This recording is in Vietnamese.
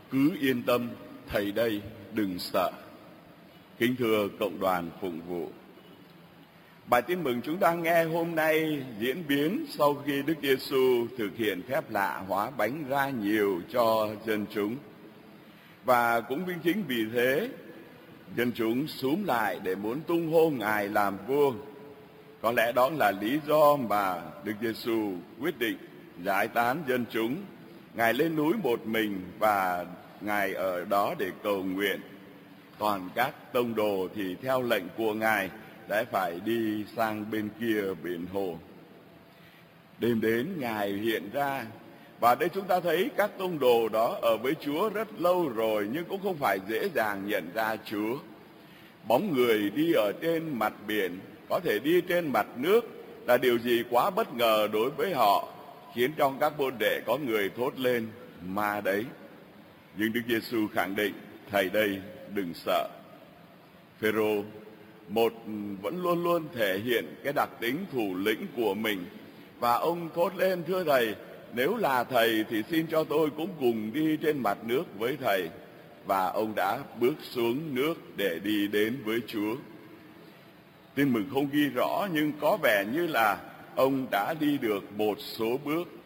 Cứ yên tâm, thầy đây, đừng sợ. Kính thưa cộng đoàn phụng vụ, bài tin mừng chúng ta nghe hôm nay diễn biến sau khi Đức Giêsu thực hiện phép lạ hóa bánh ra nhiều cho dân chúng. Và cũng chính vì thế, dân chúng xúm lại để muốn tung hô Ngài làm vua. Có lẽ đó là lý do mà Đức Giêsu quyết định giải tán dân chúng. Ngài lên núi một mình và Ngài ở đó để cầu nguyện. Còn các tông đồ thì theo lệnh của Ngài đã phải đi sang bên kia biển hồ. Đêm đến Ngài hiện ra, và đây chúng ta thấy các tông đồ đó ở với Chúa rất lâu rồi nhưng cũng không phải dễ dàng nhận ra Chúa. Bóng người đi ở trên mặt biển, có thể đi trên mặt nước là điều gì quá bất ngờ đối với họ, khiến trong các môn đệ có người thốt lên: ma đấy. Nhưng Đức Giêsu khẳng định: thầy đây, đừng sợ. Phêrô vẫn luôn luôn thể hiện cái đặc tính thủ lĩnh của mình, và ông thốt lên: thưa thầy, nếu là thầy thì xin cho tôi cũng cùng đi trên mặt nước với thầy. Và ông đã bước xuống nước để đi đến với Chúa. Tin mừng không ghi rõ nhưng có vẻ như là ông đã đi được một số bước.